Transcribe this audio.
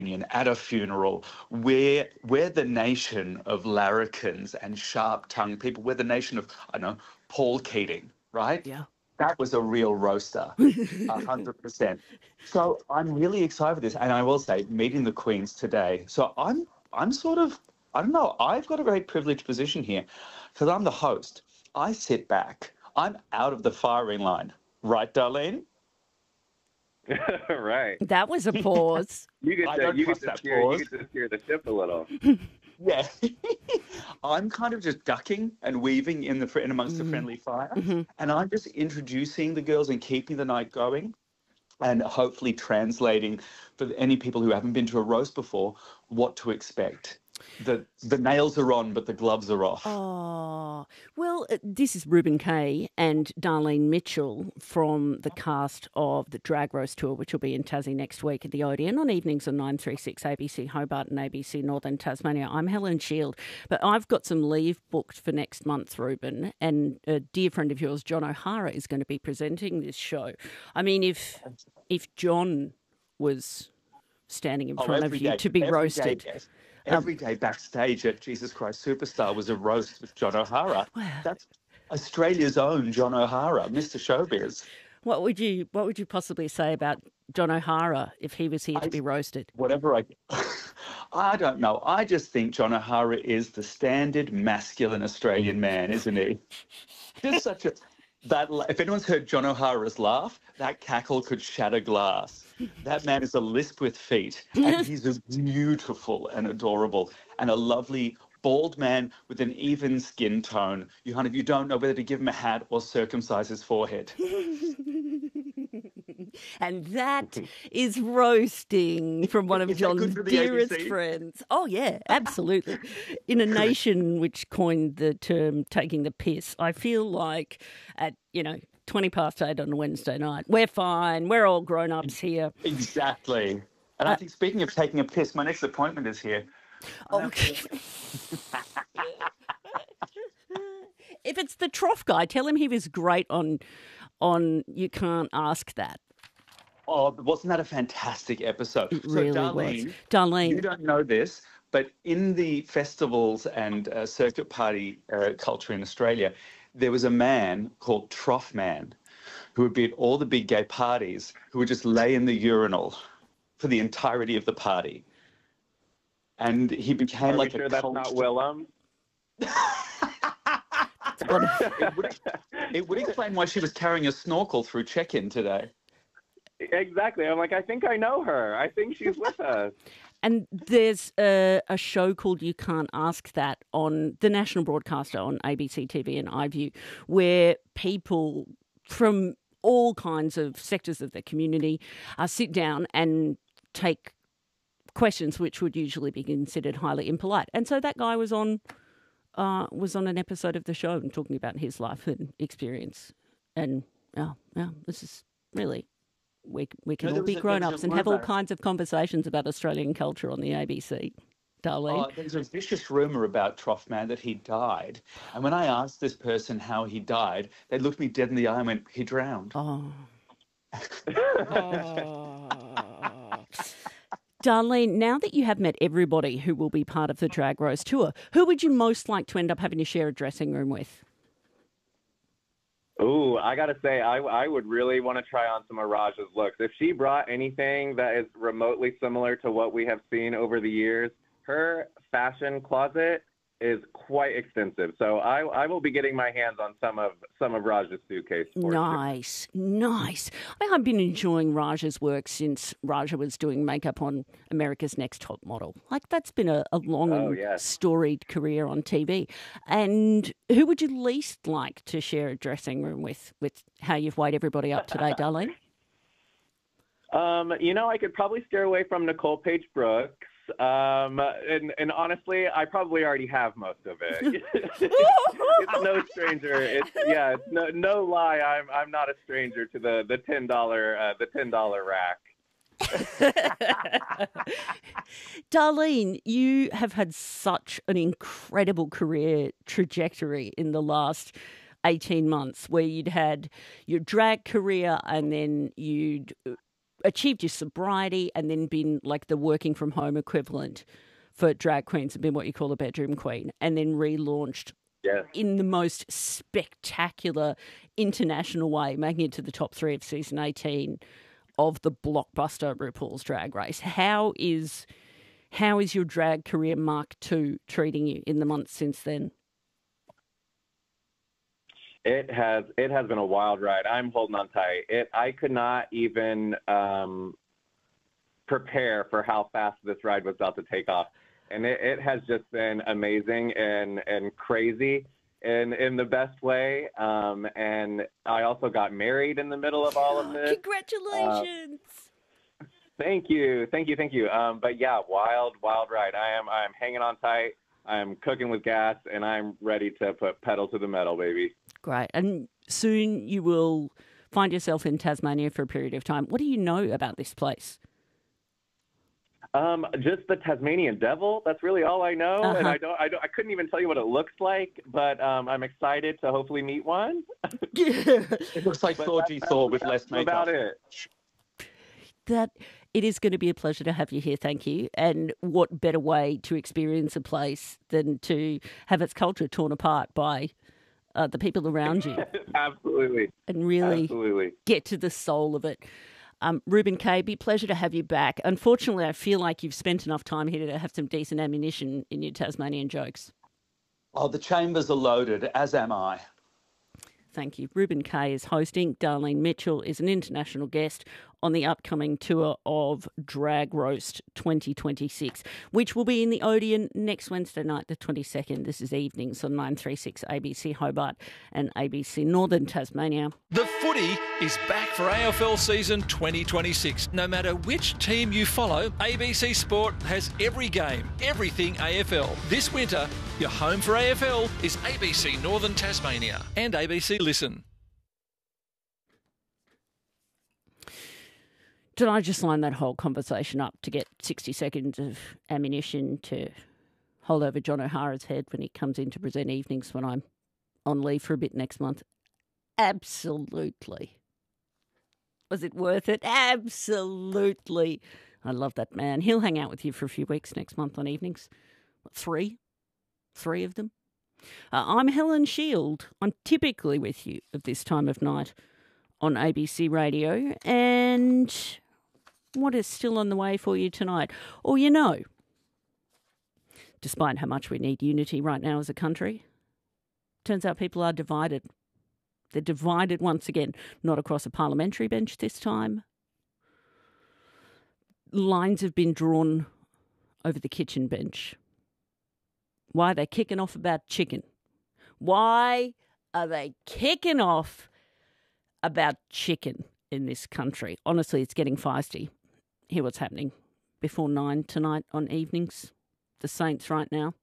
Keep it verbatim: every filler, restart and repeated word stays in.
at a funeral. We're, we're the nation of larrikins and sharp-tongued people. We're the nation of, I don't know, Paul Keating, right? Yeah. That was a real roaster, a hundred percent. So I'm really excited for this, and I will say, meeting the Queens today. So I'm, I'm sort of, I don't know. I've got a very privileged position here, because I'm the host. I sit back. I'm out of the firing line, right, Darlene? Right. That was a pause. You get I to don't you get trust to that steer pause. you get to steer the ship a little. Yeah, I'm kind of just ducking and weaving in the fr- in amongst the friendly fire, Mhm. and I'm just introducing the girls and keeping the night going, and hopefully translating for any people who haven't been to a roast before what to expect. The the nails are on, but the gloves are off. Oh, well, uh, this is Ruben Kay and Darlene Mitchell from the cast of the Drag Roast Tour, which will be in Tassie next week at the Odeon on evenings on nine three six A B C Hobart and A B C Northern Tasmania. I'm Helen Shield, but I've got some leave booked for next month, Ruben, and a dear friend of yours, John O'Hara, is going to be presenting this show. I mean, if if John was standing in Oh, front of every you day, to be every roasted. day, yes. Every day backstage at Jesus Christ Superstar was a roast with John O'Hara. Wow. That's Australia's own John O'Hara, Mister Showbiz. What would you What would you possibly say about John O'Hara if he was here to I- be roasted? Whatever I, I don't know. I just think John O'Hara is the standard masculine Australian man, isn't he? Just such a that. If anyone's heard John O'Hara's laugh, that cackle could shatter glass. That man is a lisp with feet, and he's a beautiful and adorable and a lovely bald man with an even skin tone. You kind of you don't know whether to give him a hat or circumcise his forehead. And that is roasting from one of Is that good John's for the dearest A B C? friends. Oh, yeah, absolutely. In a nation which coined the term taking the piss, I feel like at, you know, twenty past eight on a Wednesday night, we're fine, we're all grown-ups here. Exactly. And I think speaking of taking a piss, my next appointment is here. Oh, if it's the trough guy, tell him he was great on, on You Can't Ask That. Oh, wasn't that a fantastic episode? It so, really Darlene, was. Darlene. you don't know this, but in the festivals and uh, circuit party uh, culture in Australia, there was a man called Trough Man who would be at all the big gay parties who would just lay in the urinal for the entirety of the party. And he became Are like we sure a that's cult- not Willem? it, would, it would explain why she was carrying a snorkel through check-in today. Exactly. I'm like, I think I know her. I think she's with us. And there's a, a show called You Can't Ask That on the national broadcaster on A B C T V and iView, where people from all kinds of sectors of the community uh, sit down and take questions which would usually be considered highly impolite. And so that guy was on uh, was on an episode of the show and talking about his life and experience. And yeah, yeah, this is really... We we can No, all there be was a- grown there was ups a and have all rumour. kinds of conversations about Australian culture on the A B C, Darlene. Oh, there's a vicious rumour about Trough Man that he died. And when I asked this person how he died, they looked me dead in the eye and went, he drowned. Oh. Oh. Darlene, now that you have met everybody who will be part of the Drag Roast Tour, who would you most like to end up having to share a dressing room with? Ooh, I gotta say, I I would really want to try on some of Raja's looks. If she brought anything that is remotely similar to what we have seen over the years, her fashion closet is quite extensive. So I I will be getting my hands on some of some of Raja's suitcase. for sure. Nice, nice. I mean, I've been enjoying Raja's work since Raja was doing makeup on America's Next Top Model. Like, that's been a, a long Oh, and yes. storied career on T V. And who would you least like to share a dressing room with, with how you've weighed everybody up today, Darlene? Um, you know, I could probably steer away from Nicole Page Brooks. Um, and, and honestly, I probably already have most of it. It's no stranger. It's yeah, it's no no lie. I'm I'm not a stranger to the the ten dollar uh, the ten dollar rack. Darlene, you have had such an incredible career trajectory in the last eighteen months, where you'd had your drag career and then you'd achieved your sobriety and then been like the working from home equivalent for drag queens and been what you call a bedroom queen, and then relaunched Yes. in the most spectacular international way, making it to the top three of season eighteen of the blockbuster RuPaul's Drag Race. How is how is your drag career Mark two treating you in the months since then? It has it has been a wild ride. I'm holding on tight. It I could not even um, prepare for how fast this ride was about to take off. And it, it has just been amazing and, and crazy in, in the best way. Um, and I also got married in the middle of all of this. Congratulations. Uh, thank you. Thank you. Thank you. Um, but yeah, wild, wild ride. I am I'm hanging on tight. I'm cooking with gas, and I'm ready to put pedal to the metal, baby. Great. And soon you will find yourself in Tasmania for a period of time. What do you know about this place? Um, just the Tasmanian devil. That's really all I know, Uh-huh. and I don't, I don't, I couldn't even tell you what it looks like. But um, I'm excited to hopefully meet one. It looks like But Thor that's- G Thor with less that's makeup. about it. That it is going to be a pleasure to have you here. Thank you. And what better way to experience a place than to have its culture torn apart by uh, the people around you Absolutely. and really Absolutely. get to the soul of it. Um, Ruben Kaye, be a pleasure to have you back. Unfortunately, I feel like you've spent enough time here to have some decent ammunition in your Tasmanian jokes. Oh, the chambers are loaded, as am I. Thank you. Ruben Kaye is hosting. Darlene Mitchell is an international guest on the upcoming tour of Drag Roast twenty twenty-six, which will be in the Odeon next Wednesday night, the twenty-second. This is evenings on nine three six A B C Hobart and A B C Northern Tasmania. The footy is back for A F L season twenty twenty-six. No matter which team you follow, A B C Sport has every game, everything A F L. This winter, your home for A F L is A B C Northern Tasmania and A B C Listen. Did I just line that whole conversation up to get sixty seconds of ammunition to hold over John O'Hara's head when he comes in to present evenings when I'm on leave for a bit next month? Absolutely. Was it worth it? Absolutely. I love that man. He'll hang out with you for a few weeks next month on evenings. What, three? Three of them? Uh, I'm Helen Shield. I'm typically with you at this time of night on A B C Radio. And what is still on the way for you tonight? Or, you know, despite how much we need unity right now as a country, turns out people are divided. They're divided once again, not across a parliamentary bench this time. Lines have been drawn over the kitchen bench. Why are they kicking off about chicken? Why are they kicking off about chicken in this country? Honestly, it's getting feisty. Hear what's happening before nine tonight on evenings. The Saints right now.